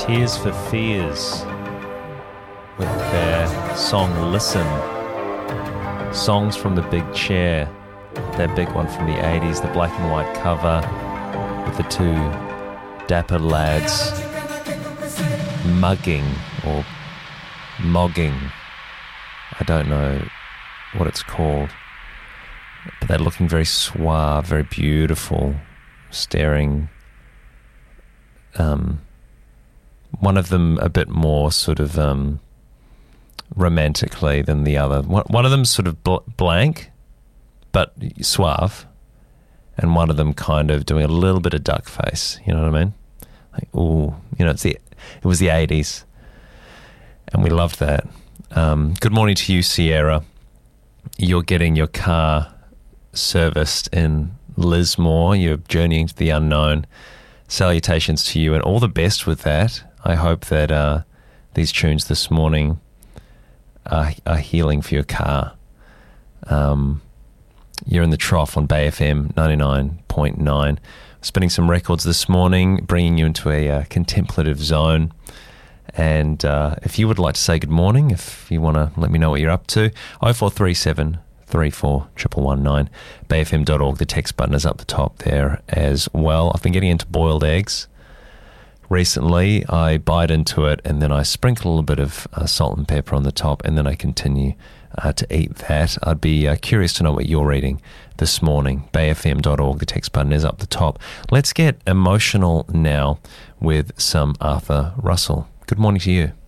Tears for Fears with their song Listen. Songs from the Big Chair, their big one from the 80s, the black and white cover with the two dapper lads mugging or mogging. I don't know what it's called, but they're looking very suave, very beautiful, staring. One of them a bit more sort of romantically than the other. One of them sort of blank but suave, and one of them kind of doing a little bit of duck face. You know what I mean? Like, ooh, you know, it was the 80s, and we loved that. Good morning to you, Sierra. You're getting your car serviced in Lismore. You're journeying to the unknown. Salutations to you, and all the best with that. I hope that these tunes this morning are healing for your car. You're in the trough on Bay FM 99.9. Spinning some records this morning, bringing you into a contemplative zone. And if you would like to say good morning, if you want to let me know what you're up to, 0437 34 119, bayfm.org. The text button is up the top there as well. I've been getting into boiled eggs recently. I bite into it and then I sprinkle a little bit of salt and pepper on the top, and then I continue to eat that. I'd be curious to know what you're eating this morning. bayfm.org. The text button is up the top. Let's get emotional now with some Arthur Russell. Good morning to you.